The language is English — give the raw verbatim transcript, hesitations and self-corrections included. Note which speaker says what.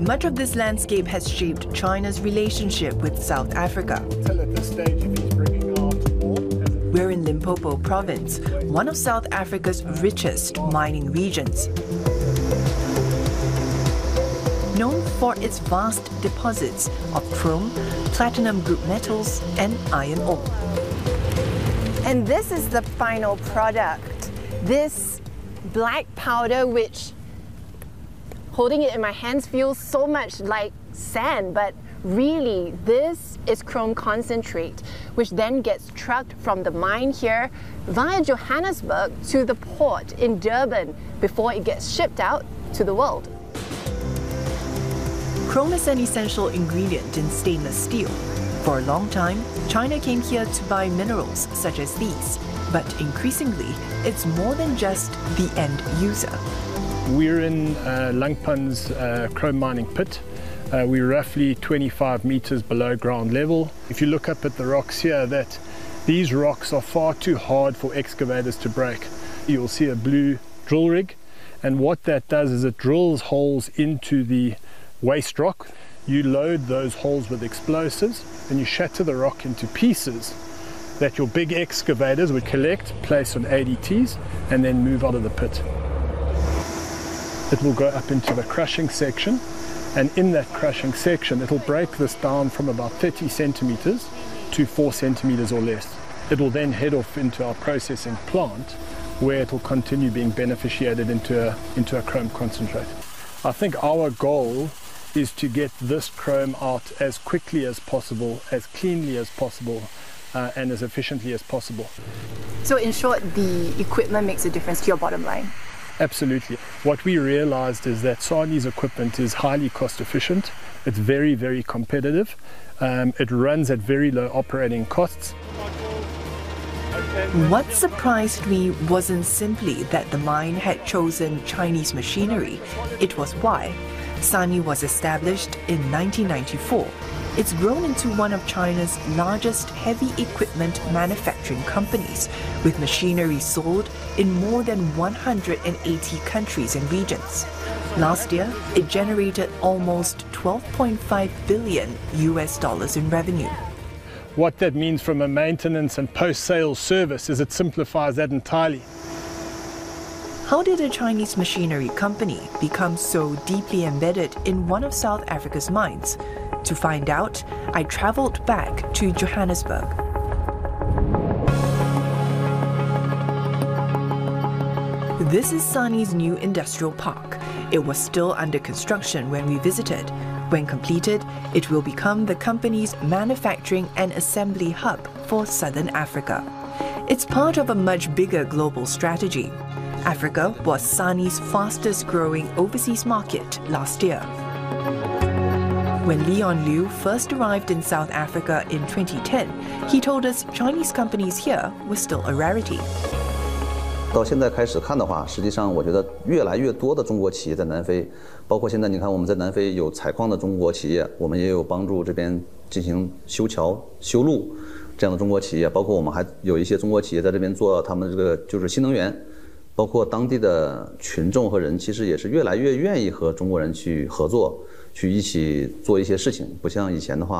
Speaker 1: Much of this landscape has shaped China's relationship with South Africa. We're in Limpopo province, one of South Africa's richest mining regions. Known for its vast deposits of chrome, platinum group metals, and iron ore.
Speaker 2: And this is the final product. This black powder, which holding it in my hands feels so much like sand, but really this is chrome concentrate, which then gets trucked from the mine here via Johannesburg to the port in Durban before it gets shipped out to the world.
Speaker 1: Chrome is an essential ingredient in stainless steel. For a long time, China came here to buy minerals such as these, but increasingly, it's more than just the end user.
Speaker 3: We're in uh, Langpan's uh, chrome mining pit. Uh, we're roughly twenty-five meters below ground level. If you look up at the rocks here, that these rocks are far too hard for excavators to break. You'll see a blue drill rig, and what that does is it drills holes into the waste rock. You load those holes with explosives and you shatter the rock into pieces that your big excavators would collect, place on A D Ts, and then move out of the pit. It will go up into the crushing section, and in that crushing section it will break this down from about thirty centimeters to four centimeters or less. It will then head off into our processing plant, where it will continue being beneficiated into a, into a chrome concentrate. I think our goal is to get this chrome out as quickly as possible, as cleanly as possible, uh, and as efficiently as possible.
Speaker 2: So in short, the equipment makes a difference to your bottom line?
Speaker 3: Absolutely. What we realized is that Sani's equipment is highly cost efficient. It's very, very competitive. Um, it runs at very low operating costs.
Speaker 1: What surprised me wasn't simply that the mine had chosen Chinese machinery, it was why. Sani was established in nineteen ninety-four. It's grown into one of China's largest heavy equipment manufacturing companies, with machinery sold in more than one hundred eighty countries and regions. Last year, it generated almost twelve point five billion U S dollars in revenue.
Speaker 3: What that means from a maintenance and post-sales service is it simplifies that entirely.
Speaker 1: How did a Chinese machinery company become so deeply embedded in one of South Africa's mines? To find out, I traveled back to Johannesburg. This is Sani's new industrial park. It was still under construction when we visited. When completed, it will become the company's manufacturing and assembly hub for Southern Africa. It's part of a much bigger global strategy. Africa was Sani's fastest growing overseas market last year. When Leon Liu first arrived in South Africa in twenty ten, he told us Chinese companies here were still a rarity.
Speaker 4: 到现在开始看的话，实际上我觉得越来越多的中国企业在南非，包括现在你看我们在南非有采矿的中国企业，我们也有帮助这边进行修桥、修路这样的中国企业，包括我们还有一些中国企业在这边做他们这个就是新能源。 包括当地的群众和人，其实也是越来越愿意和中国人去合作，去一起做一些事情。不像以前的话。